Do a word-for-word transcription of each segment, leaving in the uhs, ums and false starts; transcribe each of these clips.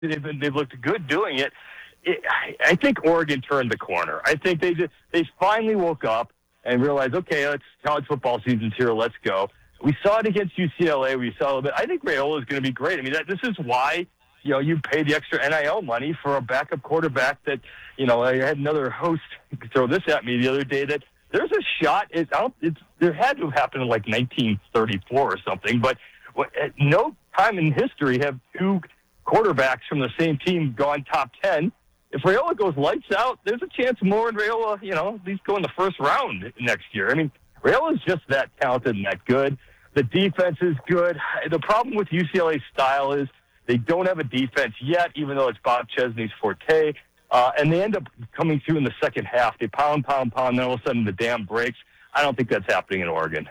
they've been, they've looked good doing it. it I, I think Oregon turned the corner. I think they just, they finally woke up and realized, okay, let's college football season's here. Let's go. We saw it against U C L A. We saw a little bit. I think Raiola is going to be great. I mean, that, this is why, you know, you pay the extra N I L money for a backup quarterback that, you know, I had another host throw this at me the other day that there's a shot. It, it's, there had to have happened in like nineteen thirty-four or something, but at no time in history have two quarterbacks from the same team gone top ten. If Raiola goes lights out, there's a chance Moore and Raiola, you know, at least go in the first round next year. I mean, Raiola is just that talented and that good. The defense is good. The problem with U C L A's style is they don't have a defense yet, even though it's Bob Chesney's forte. Uh, and they end up coming through in the second half. They pound, pound, pound, then all of a sudden the dam breaks. I don't think that's happening in Oregon.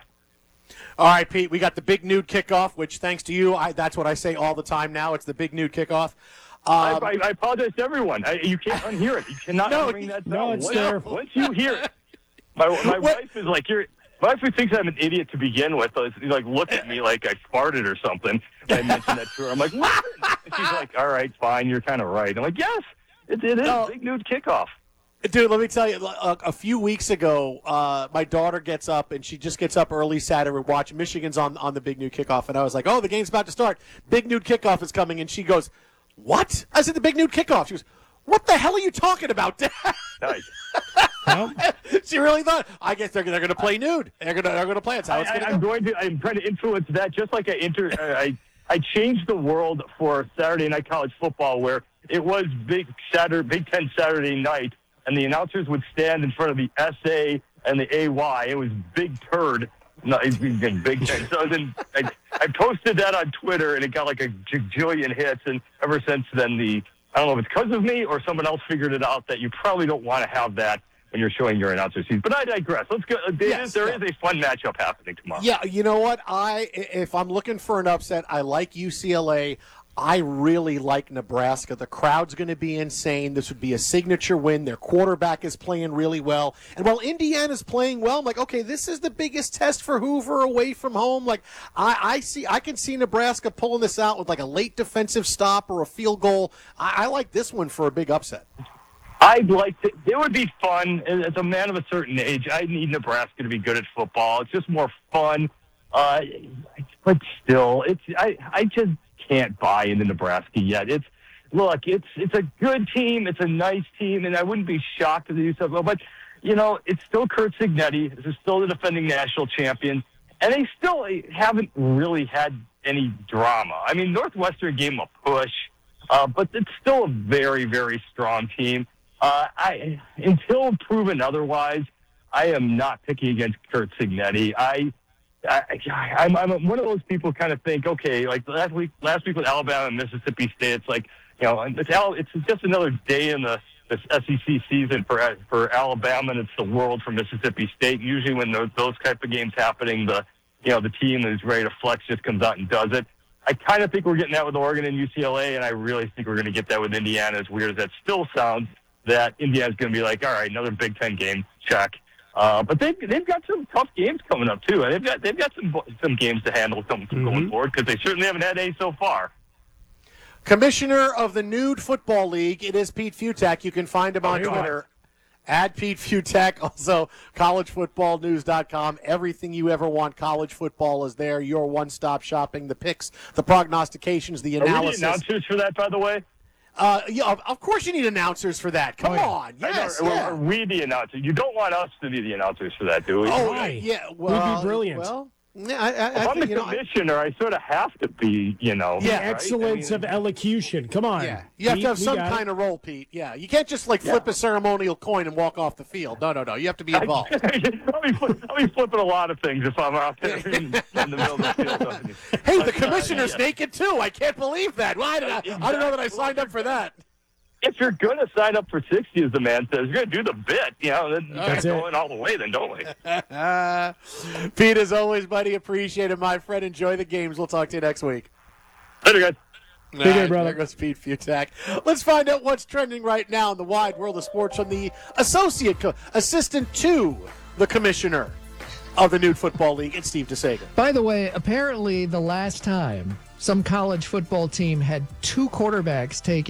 All right, Pete, we got the Big Nude Kickoff, which thanks to you, I, that's what I say all the time now. It's the Big Nude Kickoff. Um, I, I, I apologize to everyone. I, you can't unhear it. You cannot no, bring that down. No, it's once, there. Once you hear it, my, my wife is like, you're, my wife thinks I'm an idiot to begin with. She's like, look at me like I farted or something. I mentioned that to her. I'm like, what? And she's like, all right, fine. You're kind of right. I'm like, yes, it, it is no. Big Nude Kickoff. Dude, let me tell you, a, a few weeks ago, uh, my daughter gets up, and she just gets up early Saturday to watch Michigan's on, on the Big Nude Kickoff, and I was like, oh, the game's about to start. Big Nude Kickoff is coming, and she goes, what? I said, the Big Nude Kickoff. She goes, what the hell are you talking about, Dad? Nice. Well, She really thought, I guess they're, they're going to play nude. They're going to they're going to play. It's how it's I, going to I'm go. going to. I'm trying to influence that, just like I inter. I I changed the world for Saturday Night College Football, where it was Big Saturday, Big Ten Saturday Night, and the announcers would stand in front of the S A and the A Y. It was Big Turd. No, it's Big Ten. So then I, I posted that on Twitter, and it got like a jillion hits. And ever since then, the I don't know if it's because of me or someone else figured it out that you probably don't want to have that when you're showing your announcer seats. But I digress. Let's go. Yes, there yeah. is a fun matchup happening tomorrow. Yeah, you know what? I if I'm looking for an upset, I like U C L A. I really like Nebraska. The crowd's going to be insane. This would be a signature win. Their quarterback is playing really well. And while Indiana's playing well, I'm like, okay, this is the biggest test for Hoover away from home. Like, I, I see, I can see Nebraska pulling this out with like a late defensive stop or a field goal. I, I like this one for a big upset. I'd like to. It would be fun. As a man of a certain age, I need Nebraska to be good at football. It's just more fun. Uh, but still, it's I, I just can't buy into Nebraska yet. It's look, it's it's a good team. It's a nice team, and I wouldn't be shocked if they do something. But you know, it's still Kurt Signetti. This is still the defending national champion, and they still haven't really had any drama. I mean, Northwestern gave them a push, uh, but it's still a very, very strong team. Uh, I until proven otherwise, I am not picking against Kurt Signetti. I. I, I'm, I'm one of those people kind of think, okay, like last week, last week with Alabama and Mississippi State, it's like, you know, it's it's just another day in the this S E C season for for Alabama, and it's the world for Mississippi State. Usually, when those those type of games happening, the you know the team that is ready to flex just comes out and does it. I kind of think we're getting that with Oregon and U C L A, and I really think we're going to get that with Indiana. As weird as that still sounds, that Indiana's going to be like, all right, another Big Ten game, check. Uh, but they've they've got some tough games coming up too. They've got they've got some some games to handle some, mm-hmm. going forward, because they certainly haven't had any so far. Commissioner of the Nude Football League, it is Pete Fiutak. You can find him on oh, Twitter at Pete Fiutak. Also, college football news dot com. Everything you ever want college football is there. Your one-stop shopping. The picks, the prognostications, the analysis. Are we the announcers for that, by the way? Uh, yeah, of, of course you need announcers for that. Come oh, yeah. on, yes. Are, yeah. are we the announcers? You don't want us to be the announcers for that, do we? Oh, Why? yeah. Well, We'd be brilliant. Well, yeah, I, I, if I I'm think, the you know, commissioner, I, I sort of have to be, you know. Yeah, The right? excellence I mean, of elocution. Come on. Yeah, you have We- to have we some got it. kind of role, Pete. Yeah, you can't just like flip Yeah. a ceremonial coin and walk off the field. No, no, no. You have to be involved. I'll, be flip, I'll be flipping a lot of things if I'm out there in, in the middle of the field. Hey, the But, uh, commissioner's yeah. naked too. I can't believe that. Why did I? I don't know that I signed up for that. If you're going to sign up for sixty, as the man says, you're going to do the bit. You know, then That's you're it. going all the way, then, don't we? Uh, Pete, as always, buddy, appreciate it, my friend. Enjoy the games. We'll talk to you next week. Later, guys. All care, brother. There goes Pete Fiutak. Let's find out what's trending right now in the wide world of sports from the associate co- assistant to the commissioner of the Nude Football League, it's Steve DeSager. By the way, apparently the last time some college football team had two quarterbacks taken